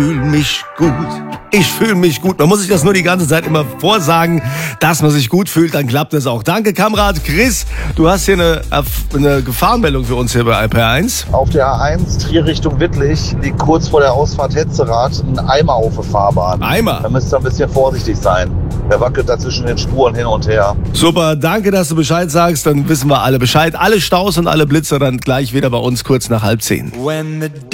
Fühl mich gut. Ich fühle mich gut. Man muss sich das nur die ganze Zeit immer vorsagen, dass man sich gut fühlt, dann klappt das auch. Danke, Kamerad Chris. Du hast hier eine Gefahrenmeldung für uns hier bei IP1. Auf der A1 Trier Richtung Wittlich liegt kurz vor der Ausfahrt Hetzerath ein Eimer auf der Fahrbahn. Eimer? Da müsst ihr ein bisschen vorsichtig sein. Der wackelt da zwischen den Spuren hin und her. Super, danke, dass du Bescheid sagst. Dann wissen wir alle Bescheid. Alle Staus und alle Blitzer dann gleich wieder bei uns kurz nach 9:30.